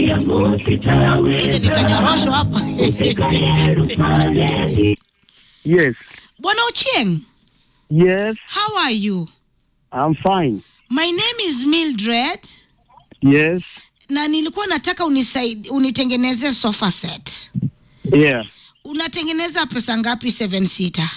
Nitanyoroshwa hapa. Yes. Bwana Ochieng. Yes. How are you? I'm fine. My name is Mildred. Yes. Na nilikuwa nataka unitengeneze sofa set. Yeah. Unatengeneza pesa ngapi 7 seater?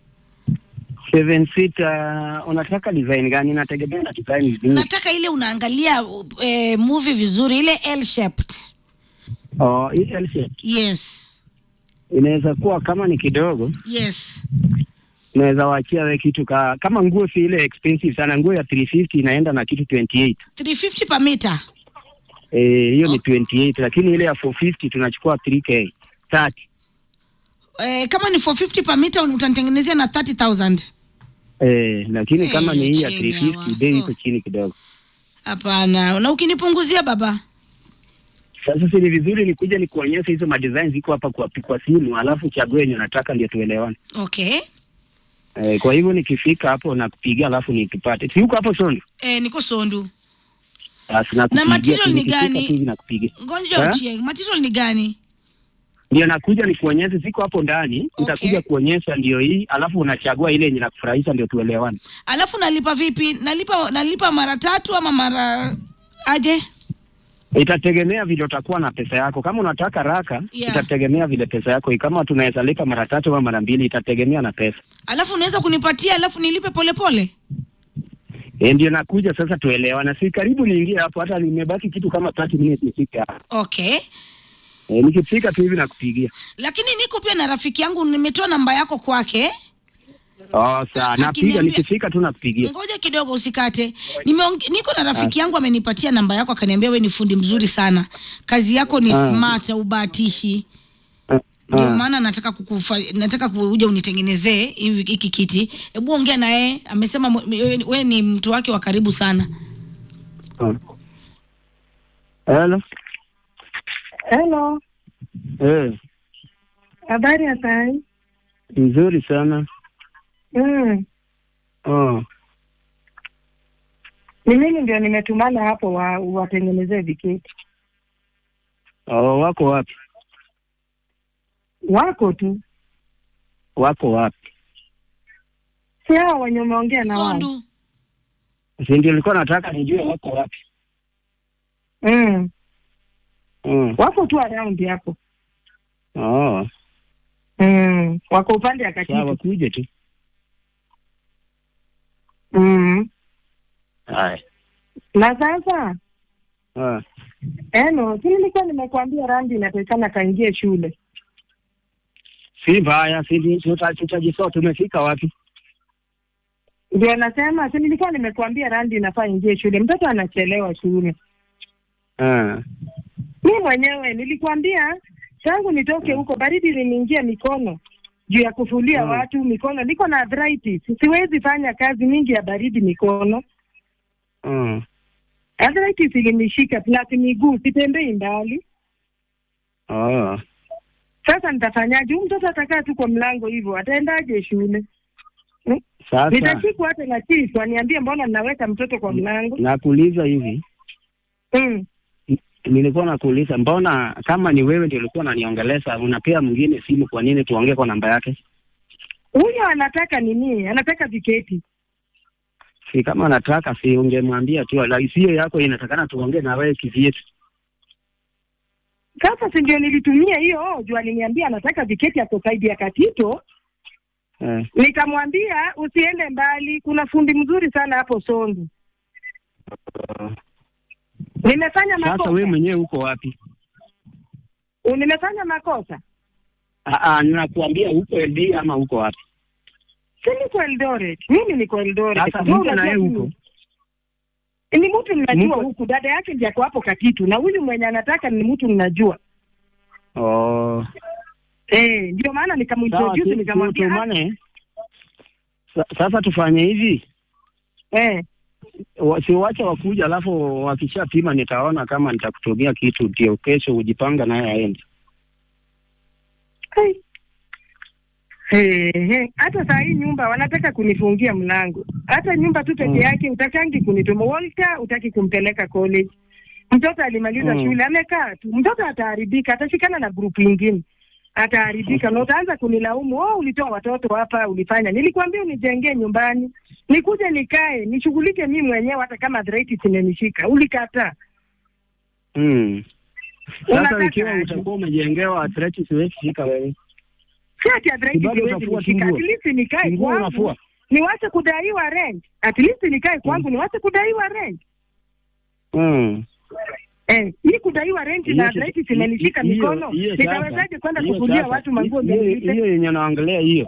7 seater unataka design gani? Nategemea na design nzuri. Nataka ile unaangalia movie vizuri, ile L shaped. Oh, ile L shaped. Yes. Inaweza kuwa kama ni kidogo. Yes. Naweza waachia wewe kitu kama nguo si ile expensive sana, nguo ya 350 inaenda na kitu 28. 350 per meter. Hiyo ni 28, lakini ile ya 450 tunachukua 3k 30. Kama ni 450 per meter utanitengenezea na 30,000. Lakini kama ni hii ya 350 bei iko chini kidogo. Hapana, na ukinipunguzia baba. Sasa si vizuri nikuja nikuonyeshe hizo designs ziko hapa kwa simu, alafu chague yenye nataka ndio tuelewane. Okay. Kwa hivyo nikifika hapo na kupigia alafu nitupate. Si uko hapo Sondu? Niko Sondu. Na material ni gani? Ngoja Ochieng, material ni gani? Ndio nakuja nikuonyeshe, siko hapo ndani, nitakuja kuonyesha ndio hii, alafu unachagua ile yenye nakufurahisha ndio tuelewane. Alafu nalipa vipi? Nalipa mara 3 ama mara aje? Itategemea vile utakuwa na pesa yako. Kama unataka raka, itategemea vile pesa yako. Kama tunaweza lipa mara 3 au mara 2, itategemea na pesa. Alafu unaweza kunipatia alafu nilipe polepole? Ndio nakuja sasa tuelewane. Si karibu niingie hapo, hata nimebaki kitu kama 30 minutes nifike hapo. Okay. Nikifika tu hivi nakupigia. Lakini niko pia na rafiki yangu, nimetoa namba yako kwake. Sawa, napiga nikifika tu nakupigia. Ngoja kidogo usikate. Niko na rafiki yangu amenipatia namba yako, akaniambia wewe ni fundi mzuri sana. Kazi yako ni smart, ubahatishi. Ndio maana nataka kuja unitengenezee hiki kiti. Hebu ongea na yeye, amesema wewe ni mtu wake wa karibu sana. Hello. Hello. Habari ya saa? Nzuri sana. Ni mimi ndio nimetumana hapo watengenezee viketi. Wako wapi? Wako tu. Wako wapi? Si hao wenye umeongea na wao. Sondu. Si ndio nilikuwa nataka nijue wako wapi. Wako tu around hapo. Wako upande akati. Sawa, kuje tu. Hai. Na sasa? Nilikuwa nimekuambia Randy inatakana kaingie shule. Si mbaya, si tutajisota tumefika wapi? Ndio nasema, nilikuwa nimekuambia Randy inafaa ingie shule. Mtoto anachelewa shule. Mimi mwenyewe nilikwambia tangu nitoke huko baridi liniingia mikono juu ya kufulia watu mikono. Niko na arthritis. Siwezi fanya kazi mingi ya baridi mikono. Arthritis ilinishika plus miguu, sitembei mbali. Sasa nitafanyaje? Mtoto atakaa tu kwa mlango hivyo, ataendaje shule? Sasa nitachukua hata na chifu aniambie mbona ninaweka mtoto kwa mlango. Nakuuliza hivi. Nilikuwa nakuuliza mbona kama ni wewe ndio ulikuwa unaniongeleza unapea mwingine simu, kwa nini tuongee kwa namba yake? Huyo anataka nini? Anataka viketi. Si kama anataka si ungemwambia tu, la isiyo yako inatakana tuongee na wewe kivyetu. Sasa si ndio nilitumia hiyo, jua aliniambia anataka viketi ya kusaidi ya Katito. Nikamwambia usiende mbali, kuna fundi mzuri sana hapo Sondu. Nimefanya makosa. Sasa wewe mwenyewe uko wapi? Nimefanya makosa? Ninakuambia uko LD ama uko wapi? Si niko Eldoret. Mimi niko Eldoret. Sasa mtu na yeye huko. Ni mtu ninajua huku, dada yake ndiye hapo Katitu, na huyu mwenye anataka ni mtu ninajua. Ndio maana nikamwintroduce nikamwambia. Sasa tufanye hivi. Siwacha wakuja, alafu wakishapima nitaona kama nitakutumia kitu ndio kesho ujipanga naye aende. Hata saa hii nyumba wanataka kunifungia mlango. Hata nyumba tu peke yake utakangi kunituma. Walter utaki kumpeleka college. Mtoto alimaliza shule, amekaa tu. Mtoto ataharibika, atashikana na grupu nyingine. Ataharibika na utaanza kunilaumu, ulitoa watoto hapa, ulifanya. Nilikwambia unijengee nyumbani. Nikuje nikae, nishughulike mimi mwenyewe hata kama arthritis imenishika. Ulikataa. Sasa ikiwa utakuwa umejengewa arthritis wewe shika wewe. Sasa arthritis wewe shika. At least nikae kwangu. Niwache kudaiwa rent. At least nikae kwangu niwache kudaiwa rent. Hii kudaiwa rent na arthritis imenishika mikono. Nitawezaje kwenda kufulia watu manguo nilipe? Hiyo yenye naongelea hiyo.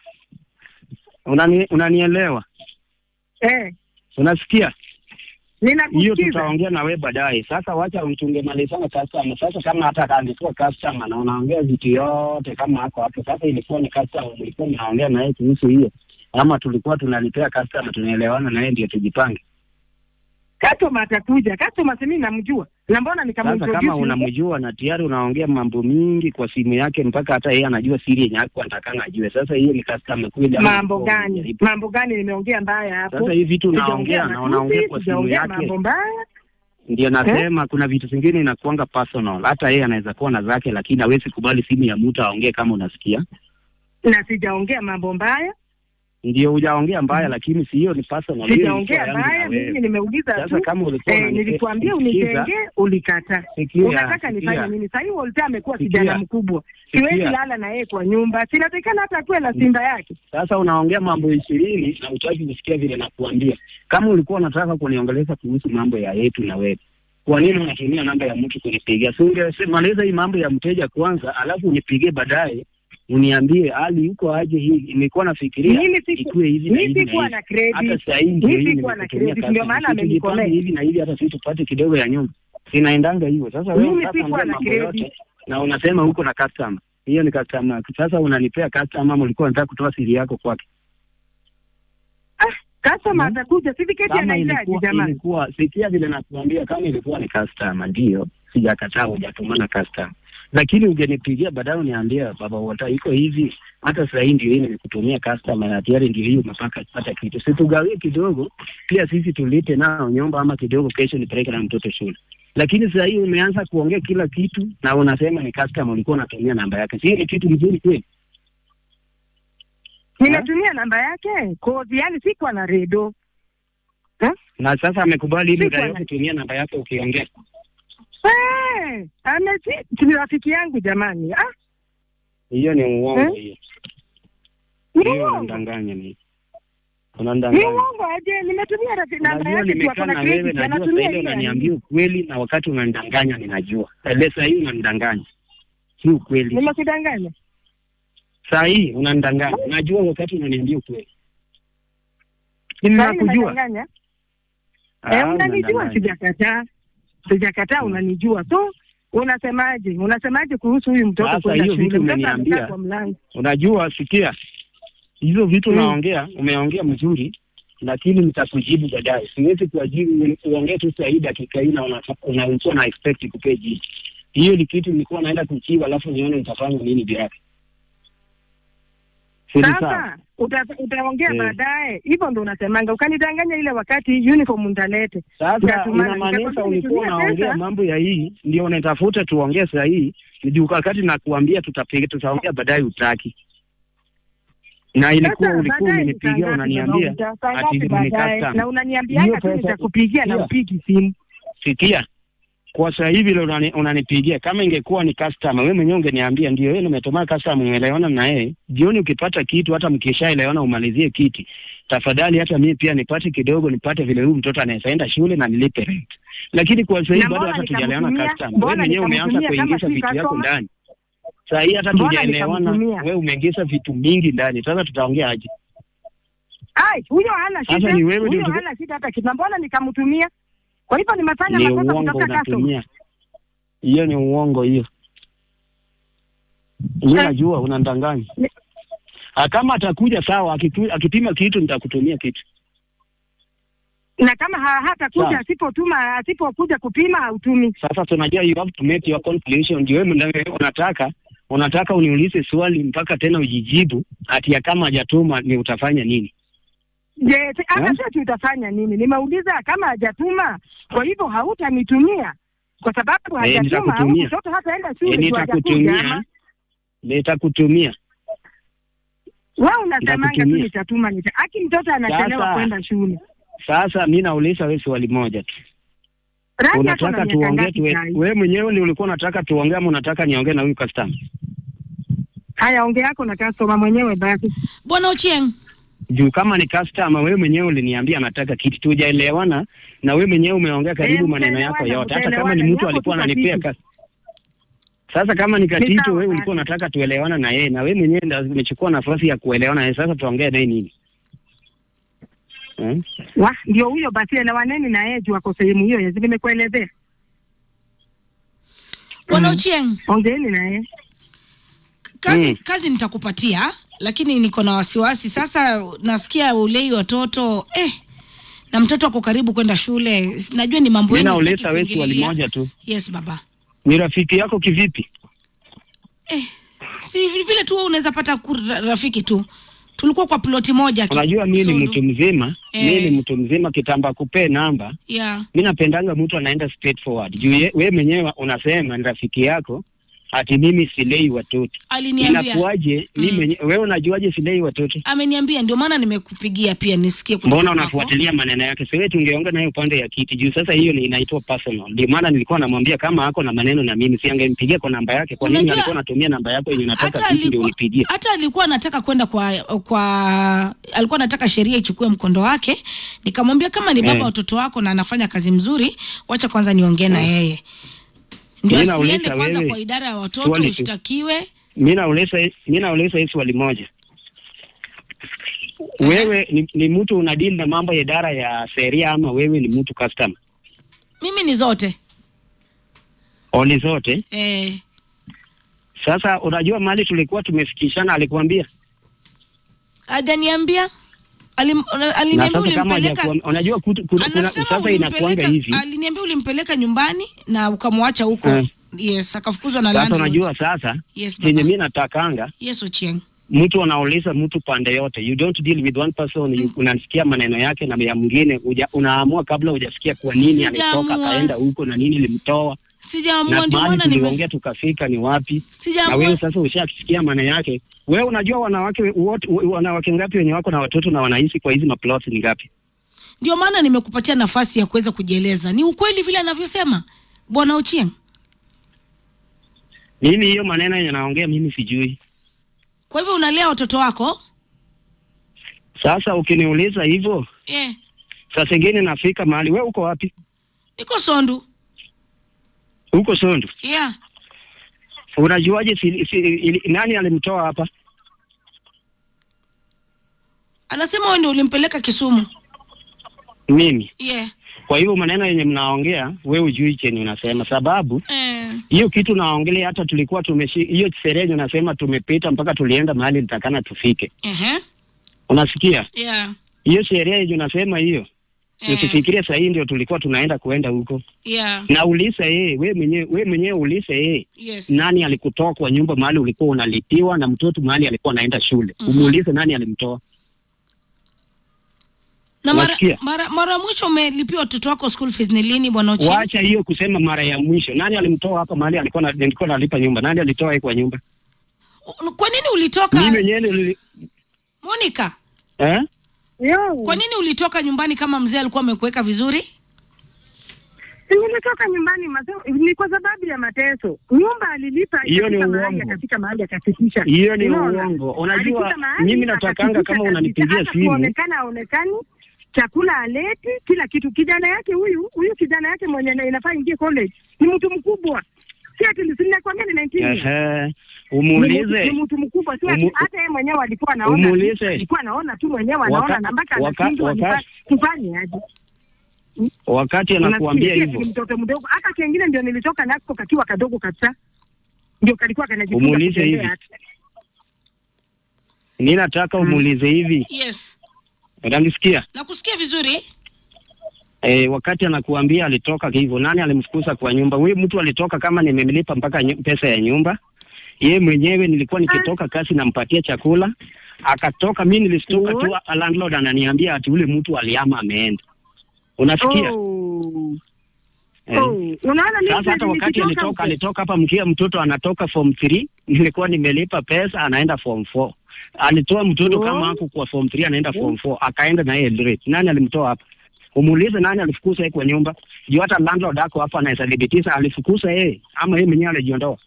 Unanielewa? Unasikia? Ninakusikiza. Hiyo tutaongea na wewe baadaye. Sasa wacha tungemalizana customer. Sasa kama hata kaandikwa customer na unaongea vitu yote kama hapo. Sasa ilikuwa ni customer, ilikuwa naongea na yeye kuhusu hiyo. Ama tulikuwa tunalipea customer, tunaelewana na yeye ndio tujipange. Customer atakuja. Customer mimi namjua. Na mbona nikamjua? Sasa kama unamjua na tayari unaongea mambo mingi kwa simu yake mpaka hata yeye anajua siri yenye yako anataka ajue. Sasa hiyo ni customer kweli. Mambo gani? Mambo gani nimeongea mbaya hapo? Sasa hivi vitu unaongea na unaongea kwa simu yake. Mambo mbaya? Ndio nasema kuna vitu vingine inakuanga personal. Hata yeye anaweza kuwa na zake lakini hawezi kubali simu ya mtu aongee kama unasikia. Na sijaongea mambo mbaya. Ndio hujaongea mbaya lakini si hiyo ni personal. Sijaongea mbaya, mimi nimeuliza tu. Sasa kama ulikuwa nilikwambia unijenge, ulikataa. Unataka nifanye nini? Sasa hiyo ulitaka amekuwa kijana mkubwa. Siwezi lala na yeye kwa nyumba. Sinatakana hata kuwe na simba yake. Sasa unaongea mambo 20 na utaki kusikia vile nakuambia. Kama ulikuwa unataka kuniongeleza kuhusu mambo ya yetu na wewe, kwa nini unatumia namba ya mtu kunipigia? So ungemaliza hii mambo ya mteja kwanza, alafu unipigie baadaye. Uniambie hali yuko aje hii. Nimekuwa nafikiria ikiwe hivi na hivi. Hata sasa hivi ndio maana amenikolea hivi na hivi, hata sisi tupate kidogo ya nyumba. Sinaendanga hivyo. Sasa wewe unataka mambo yote na unasema huko na customer. Hiyo ni customer. Sasa unanipea customer ama ulikuwa unataka kutoa siri yako kwake? Customer atakuja, certificate anahitaji jamani. Ilikuwa sikia vile nakuambia, kama ilikuwa ni customer ndio sijakataa, hujatumana customer. Lakini ungenipigia baadaye uniambia baba Walter iko hivi, hata sasa ndio yeye nimekutumia customer na tayari ndio hiyo mpaka kupata kitu. Situgawie kidogo pia sisi tulite nao nyumba ama kidogo kesho nipeleke na mtoto shule. Lakini sasa hiyo umeanza kuongea kila kitu na unasema ni customer ulikuwa unatumia namba yake. Si ni kitu kizuri kweli? Ninatumia namba yake, code yani sikuwa na redo. Na sasa amekubali ili ndio kutumia namba yake ukiongea. Ni rafiki yangu jamani. Hiyo ni uongo hiyo. Hiyo unadanganya mimi. Unadanganya. Ni uongo aje? Nimetumia namba yake tu hapo na credit anatumia ile. Unaniambia ukweli na wakati unanidanganya ninajua. Sasa hii unanidanganya. Si ukweli. Nimekudanganya. Sasa hii unanidanganya. Najua wakati unaniambia ukweli. Ninakujua. Unanijua sijakataa unanijua. So unasemaje kuhusu huyu mtoto kwenda shule? Umeniambia. Unajua sikia. Hizo vitu naongea, umeongea mzuri, lakini nitakujibu baadaye. Siwezi kujibu uongee tu sasa dakika hii na unakuwa na expect kupeji. Hiyo ni kitu nilikuwa naenda kuchiwa alafu nione nitafanya nini bila. Sasa utaongea baadaye. Hivyo ndo unasemanga ukanidanganya ile wakati uniform ndalete. Sasa inamaanisha ulikuwa unaongea mambo ya hii ndio unatafuta tuongee sasa hii. Ndio wakati nakuambia tutaongea baadaye utaki. Na ilikuwa ulikuwa umenipigia unaniambia ati ni customer. Na unaniambia kama nitakupigia na upigi simu. Sikia. Kwa sasa hivi leo unanipigia kama ingekuwa ni customer wewe mwenyewe ungeniambia ndio wewe umetoma customer umeelewana na yeye. Jioni ukipata kitu hata mkishaelewana umalizie kiti. Tafadhali hata mimi pia nipate kidogo nipate vile huyu mtoto anaenda shule na nilipe rent. Lakini kwa sasa hivi bado hata tujaelewana customer. Wewe mwenyewe umeanza kuingiza vitu yako ndani. Sasa hii hata tujaelewana wewe umeingiza vitu mingi ndani. Sasa tutaongea aje? Huyo hana shida. Huyo hana shida hata kitu. Mbona nikamtumia? Kwa hivyo nimefanya makosa kutafuta customer. Hiyo ni uongo hiyo. Yeye anajua unandanganya. Kama atakuja sawa, akipima kitu nitakutumia kitu. Na kama hatakuja asipokuja kupima hautumi. Sasa tunajua you have to make your conclusion. Ndio wewe unataka uniulize swali mpaka tena ujijibu ati kama hajatuma ni utafanya nini? Sasa utafanya nini? Nimeuliza kama hajatuma. Kwa hivyo hautanitumia. kwa sababu hajatuma au mtoto hataenda shule. Nitakutumia. Wewe unasemanga tu nitatuma aki mtoto anachelewa kwenda shule. Sasa mimi nauliza wewe swali moja tu. Unataka tuongee tu wewe mwenyewe ndio ulikuwa unataka tuongee ama unataka niongee na huyu customer? Haya, ongea yako na customer mwenyewe basi. Bwana Ochieng. Juu kama ni customer wewe mwenyewe uliniambia anataka kitu tujaelewana na wewe mwenyewe umeongea karibu maneno yako yote. Hata kama ni mtu alikuwa ananipea kazi. Sasa kama ni katitu wewe ulikuwa unataka tuelewana na yeye na wewe mwenyewe ndio umechukua nafasi ya kuelewana na yeye. Sasa tuongee naye nini? Ndio huyo basi elewaneni na yeye juu ako sehemu hiyo yazi nimekuelezea. Bwana Ochieng. Ongeeni na yeye. Kazi nitakupatia lakini niko na wasiwasi sasa. Nasikia ulei watoto na mtoto ako karibu kwenda shule. Najua ni mambo yenu. Ninauleta wewe swali moja tu. Yes baba. Ni rafiki yako kivipi? Si vile tu unaweza pata rafiki tu. Tulikuwa kwa ploti moja. Unajua mimi ni mtu mzima. Mimi ni mtu mzima kitamba kupe namba. Yeah. Mimi napendanga mtu anaenda straight forward. Juu wewe mwenyewe unasema ni rafiki yako. Ati mimi silei watoto. Aliniambia. Inakuaje? Mimi wewe unajuaje silei watoto? Ameniambia ndio maana nimekupigia pia nisikie kutoka. Mbona unafuatilia maneno yake? Sasa tungeongea naye upande ya kiti juu sasa hiyo ni inaitwa personal. Ndio maana nilikuwa namwambia kama hako na maneno na mimi siangempigia kwa namba yake. Kwa nini alikuwa anatumia namba yako yenye nataka kitu ndio unipigie? Hata alikuwa anataka kwenda alikuwa anataka sheria ichukue mkondo wake. Nikamwambia kama ni baba watoto wako na anafanya kazi mzuri, wacha kwanza niongee na yeye. Ndio asiende kwanza kwa idara ya watoto ushtakiwe. Mimi nauliza hii swali moja. Wewe ni mtu unadili na mambo ya idara ya sheria ama wewe ni mtu customer? Mimi ni zote. Ni zote? Sasa unajua mali tulikuwa tumefikishana alikuambia? Hajaniambia. Aliniambia ulimpeleka. Unajua sasa inakuanga hivi. Aliniambia ulimpeleka nyumbani na ukamwacha huko. Yes, akafukuzwa na landlord. Sasa unajua sasa yenye mimi natakanga. Yes, Ochieng. Mtu anauliza mtu pande yote. You don't deal with one person. Unasikia maneno yake na ya mwingine unaamua kabla hujasikia kwa nini alitoka kaenda huko na nini limtoa. Sijaamua ndio maana nimeongea tukafika ni wapi. Na wewe sasa ushasikia maneno yake. Wewe unajua wanawake ngapi wenye wako na watoto na wanaishi kwa hizi maplots ni ngapi? Ndio maana nimekupatia nafasi ya kuweza kujieleza. Ni ukweli vile anavyosema Bwana Ochieng? Mimi hiyo maneno yanaongea mimi sijui. Kwa hivyo unalea watoto wako? Sasa ukiniuliza hivyo? Sasa nyingine nafika mahali wewe uko wapi? Niko Sondu. Uko Sondu? Yeah. Unajuaje nani alimtoa hapa? Anasema wewe ndio ulimpeleka Kisumu. Mimi? Yeah. Kwa hivyo maneno yenye mnaongea wewe hujui chenye unasema sababu hiyo kitu naongelea hata tulikuwa hiyo sherehe unasema tumepita mpaka tulienda mahali nitakana tufike. Unasikia? Yeah. Hiyo sherehe yenye unasema hiyo. Usifikirie sasa hii ndio tulikuwa tunaenda huko. Yeah. Na uliza wewe mwenyewe uliza Yes. Nani alikutoa kwa nyumba mahali ulikuwa unalipiwa na mtoto mahali alikuwa anaenda shule. Umuulize nani alimtoa. Na mara mwisho umelipiwa watoto wako school fees ni lini Bwana Ochieng? Waacha hiyo kusema mara ya mwisho. Nani alimtoa hapa mahali alikuwa analipa nyumba? Nani alitoa yeye kwa nyumba? Kwa nini ulitoka? Mimi mwenyewe Monica. Yo. Kwa nini ulitoka nyumbani kama mzee alikuwa amekuweka vizuri? Nilitoka nyumbani ni kwa sababu ya mateso. Nyumba alilipa katika mahali akafikisha. Hiyo ni uongo. Unajua mimi natakanga kama unanipigia simu. Aonekani chakula aleti kila kitu. Kijana yake huyu kijana yake mwenye inafaa ingie college. Ni mtu mkubwa. Si ati ninakwambia ni 19. Umuulize. Ni mtu mkubwa si hata yeye mwenyewe alikuwa anaona. Alikuwa anaona tu mwenyewe anaona na mpaka anashindwa kufanya aje. Wakati anakuambia hivyo. Mtoto mdogo hata kingine ndio nilitoka nako kakiwa kadogo kabisa. Ndio kalikuwa kanajifunza. Umuulize hivi. Ninataka umuulize hivi. Yes. Unanisikia? Nakusikia vizuri. Wakati anakuambia alitoka hivyo, nani alimfukuza kwa nyumba? Wewe mtu alitoka kama nimemlipa mpaka pesa ya nyumba. Yeye mwenyewe nilikuwa nikitoka kazi nampatia chakula. Akatoka mimi nilistoka tu landlord ananiambia ati ule mtu aliama ameenda. Unasikia? Unaona mimi sasa hata wakati alitoka hapa mkia mtoto anatoka form 3, nilikuwa nimelipa pesa anaenda form 4. Alitoa mtoto kama hapo kwa form 3 anaenda form 4, akaenda na yeye Eldoret. Nani alimtoa hapa? Umuulize nani alifukuza yeye kwa nyumba? Juu hata landlord yako hapa anaweza thibitisha alifukuza yeye ama yeye mwenyewe alijiondoa.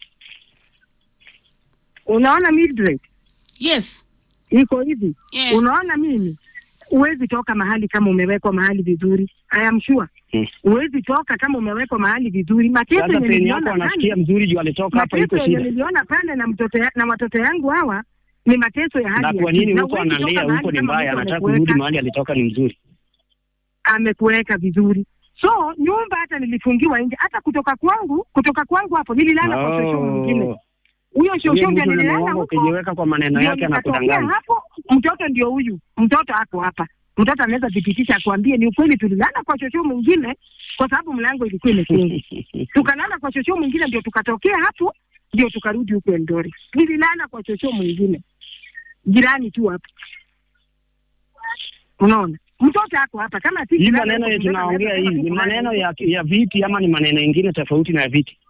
Unaona Mildred? Yes. Iko hivi. Yeah. Unaona mimi huwezi toka mahali kama umewekwa mahali vizuri. I am sure. Huwezi toka kama umewekwa mahali vizuri. Mateso yenye niliona anasikia mzuri juu alitoka hapa iko shida. Niliona pale na watoto yangu hawa ni mateso ya hali ya. Na kwa nini huko analia huko ni mbaya, anataka kurudi mahali alitoka ni mzuri. Amekuweka vizuri. So nyumba hata nilifungiwa nje, hata kutoka kwangu hapo nililala kwa shosho mwingine. Huyo shosho ndiye nililala huko. Ukijiweka kwa maneno yake anakudanganya. Hapo mtoto ndio huyu. Mtoto hapo hapa. Mtoto anaweza thibitisha akwambie ni ukweli tulilala kwa shosho mwingine kwa sababu mlango ilikuwa imefungwa. Tukalala kwa shosho mwingine ndio tukatokea hapo ndio tukarudi huko Eldoret. Nililala kwa shosho mwingine. Jirani tu hapo. Unaona? Mtoto wako hapa kama sisi hii maneno yetu tunaongea hivi ni maneno ya viti ama ni maneno mengine tofauti na ya viti?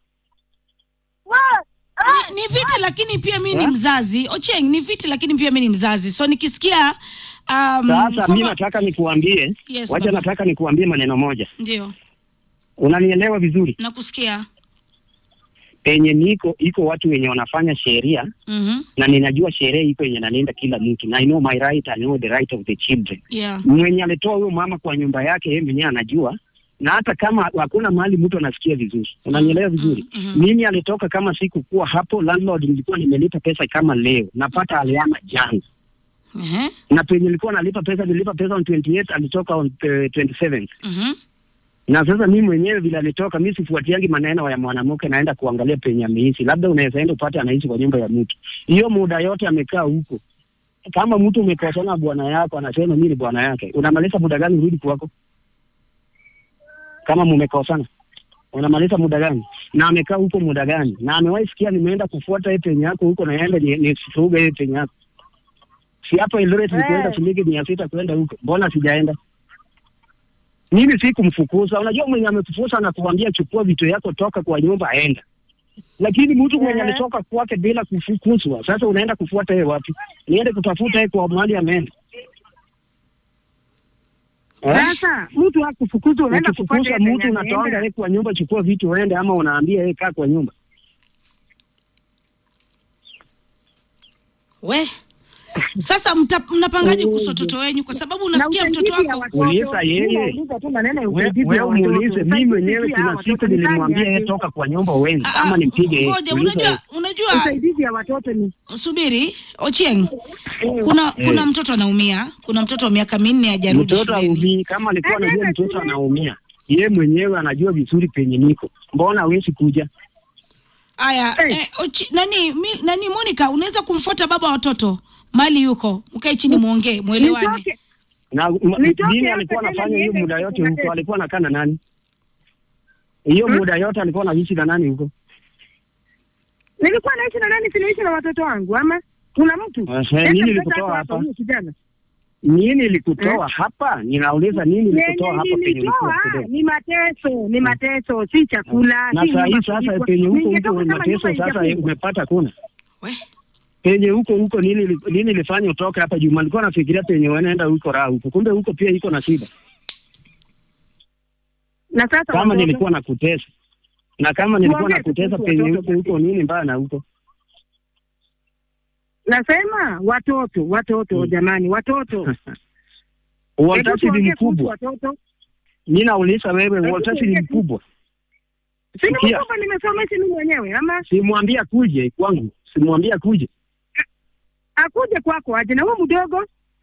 Ni viti lakini pia mimi ni mzazi. Ocheng, ni viti lakini pia mimi ni mzazi. So nikisikia sasa mimi nataka nikuambie, wacha nataka nikuambie maneno moja. Ndio. Unanielewa vizuri? Nakusikia. Penye iko watu wenye wanafanya sheria na ninajua sheria iko yenye nalinda kila mtu, na I know my right, I know the right of the children. Yeah. Mwenye alitoa huyo mama kwa nyumba yake yeye mwenyewe anajua, na hata kama hakuna mahali mtu anasikia vizuri. Unanielewa vizuri? Mimi alitoka kama siku kuwa hapo landlord nilikuwa nimelipa pesa kama leo napata aliama jana. Na penye nilikuwa nilipa pesa on 28 alitoka on 27th. Na sasa mimi mwenyewe vile alitoka, mimi sifuatiangi maneno ya mwanamke, naenda kuangalia penye ameishi. Labda unaweza enda upate anaishi kwa nyumba ya mtu. Hiyo muda yote amekaa huko. Kama mtu umekosana bwana yako anasema mimi ni bwana yake, unamaliza muda gani urudi kwako? Kama mmekosana unamaliza muda gani? Na amekaa huko muda gani? Na amewahi sikia nimeenda kufuata yeye penye yako huko, naenda nisifuge yeye penye yako. Si hapa Eldoret nilikwenda shilingi 600 kwenda huko. Mbona sijaenda? Mimi sikumfukuza. Unajua mwenye amekufukuza na kuambia chukua vitu yako toka kwa nyumba aenda. Lakini mtu mwenye alitoka kwake bila kufukuzwa, sasa unaenda kufuata yeye wapi? Niende kutafuta yeye kwa mahali ameenda. Sasa mtu hakufukuzwa, unaenda kufukuza mtu, unatoanga yeye kwa nyumba chukua vitu uende, ama unaambia yeye kaa kwa nyumba. Sasa mnapangaje kuhusu watoto wenu? Kwa sababu unasikia mtoto wako uliza yeye. Wewe muulize. Mimi mwenyewe kuna siku nilimwambia yeye toka kwa nyumba uende ama nimpige yeye. Unajua usaidizi ya watoto ni subiri Ochieng. Kuna mtoto anaumia. Kuna mtoto wa miaka 4 hajarudi shuleni. Mtoto anaumia kama alikuwa anajua mtoto anaumia. Yeye mwenyewe anajua vizuri penye niko. Mbona hawezi kuja? Aya, nani Monica, unaweza kumfuata baba watoto mali yuko, ukae chini muongee, muelewane. Na nini alikuwa anafanya hiyo muda yote huko? Alikuwa anakaa na nani? Hiyo muda yote alikuwa anaishi na nani huko? Nilikuwa naishi na nani? Sinaishi na watoto wangu ama kuna mtu? Nini nilikutoa hapa? Nini nilikutoa hapa? Ninauliza nini nilikutoa hapa penye ulikuwa kidogo? Ni mateso, si chakula. Na sasa penye huko mateso sasa umepata kuna? Penye huko nini ilifanya utoke hapa Juma? Nilikuwa nafikiria penye wanaenda huko raha huko. Kumbe huko pia iko na shida. Na sasa kama nilikuwa nakutesa. Na kama nilikuwa nakutesa penye huko nini mbaya na huko? Nasema watoto jamani, watoto. Watasi ni mkubwa. Mimi nauliza wewe, watasi ni mkubwa. Si mkubwa, nimesomesha mimi mwenyewe ama? Simwambia kuje kwangu. Simwambia kuje. Akuje kwako aje na wewe mdogo.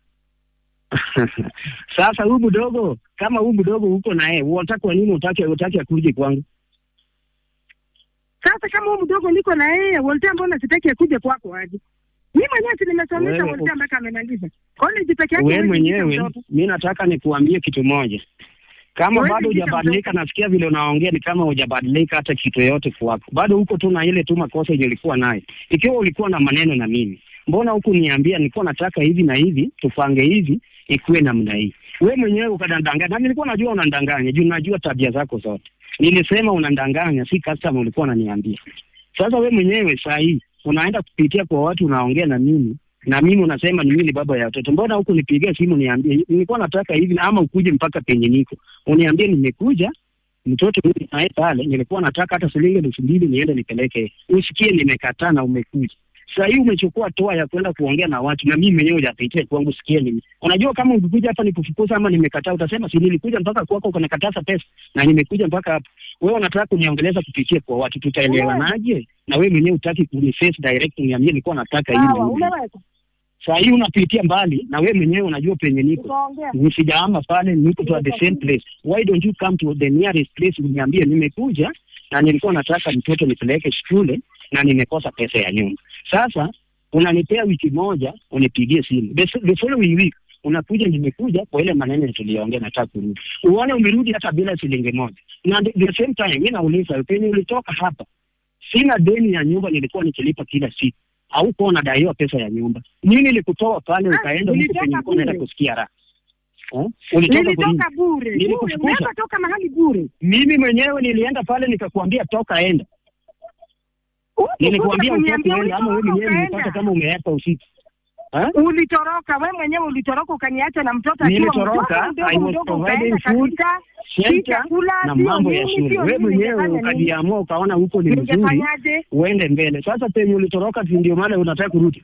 Sasa huyu mdogo, kama huyu mdogo uko na yeye, unataka kwa nini utake akuje kwangu? Sasa kama huyu mdogo niko na yeye, unataka mbona sitaki akuje kwako aje? Mimi mwenyewe nimesomesha unataka mpaka amemaliza. College peke yake. Wewe mwenyewe, mimi nataka nikuambie kitu moja. Kama bado hujabadilika, nasikia vile unaongea ni kama hujabadilika hata kitu yote kwako. Bado huko tu na ile tu makosa yenye ulikuwa nayo. Ikiwa ulikuwa na maneno na mimi, mbona huku niambia nilikuwa nataka hivi na hivi, tufange hivi, ikuwe namna hii. Wewe mwenyewe ukadanganya. Na nilikuwa najua unadanganya, juu najua tabia zako zote. Nilisema unandanganya, si customer ulikuwa unaniambia. Sasa we mwenyewe saa hii unaenda kupitia kwa watu unaongea na mimi unasema ni mimi baba ya watoto. Mbona huko nipigia simu niambie nilikuwa nataka hivi, ama ukuje mpaka penye niko uniambie nimekuja mtoto huyu naye pale, nilikuwa nataka hata shilingi 2,000 niende nipeleke, usikie nimekataa na umekuja. Sasa hii umechukua toa ya kwenda kuongea na watu, na mimi mwenyewe hujapita kwangu, sikie mimi. Unajua kama ungekuja hapa nikufukuza ama nimekataa, utasema si nilikuja mpaka kwako ukanikataza pesa na nimekuja mpaka hapa. Wewe unataka kuniongeleza kupitia kwa watu, tutaelewanaje? Na wewe mwenyewe utaki kuniface direct niambie nilikuwa nataka hivi. Sasa hii unapitia mbali na wewe mwenyewe unajua penye niko. Nisijahama pale, niko to the same place. Why don't you come to the nearest place uniambie nimekuja na nilikuwa nataka mtoto nipeleke shule na nimekosa pesa ya nyumba. Sasa unanipea wiki moja unipigie simu. The following week unakuja nimekuja kwa ile maneno tuliyoongea nataka kurudi. Uone umerudi hata bila shilingi moja. Na the same time mimi nauliza penye ulitoka hapa. Sina deni ya nyumba nilikuwa nikilipa kila siku. Au kwa unadaiwa pesa ya nyumba. Nini nilikutoa pale ukaenda huko penye ulikuwa unaenda kusikia raha? Nilitoka bure. Nimetoka mahali bure. Mimi mwenyewe nilienda pale nikakwambia toka enda. Nilikwambia utoke ama wewe mwenyewe unapata kama umeapa usiku. Ulitoroka, wewe mwenyewe ulitoroka ukaniacha na mtoto akiwa nilitoroka, I was providing food, shelter na mambo ya shule. Wewe mwenyewe ukajiamua ukaona huko ni mzuri, uende mbele. Sasa penye ulitoroka ndio maana unataka kurudi.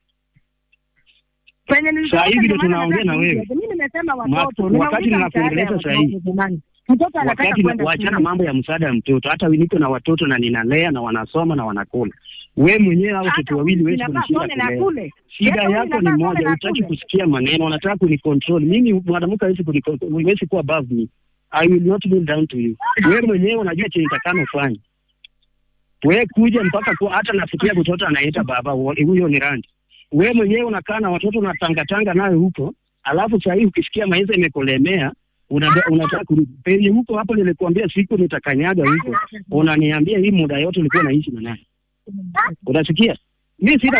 Sasa hivi ndio tunaongea na wewe. Mimi nimesema watoto, wakati ninakuongeleza sasa hivi. Mtoto anataka kwenda kuachana mambo ya msaada ya mtoto. Hata niko na watoto na ninalea na wanasoma na wanakula. Wewe mwenyewe au watoto wawili wewe unashika. Shida yako ni moja, unataka kusikia maneno, unataka kunicontrol. Mimi mwanamke hawezi kuwa above me. I will not kneel down to you. Wewe mwenyewe unajua chenye nitakano ufanye. Wewe kuja mpaka kwa hata nafikia mtoto anaita baba, huyo ni randi. Wewe mwenyewe unakaa na watoto unatanga nayo huko, alafu sasa hivi ukisikia maisha imekolemea, unataka kurudi. Penye huko hapo nilikwambia siku nitakanyaga huko. Unaniambia hii muda yote ulikuwa naishi na nani? Unasikia? Mimi sina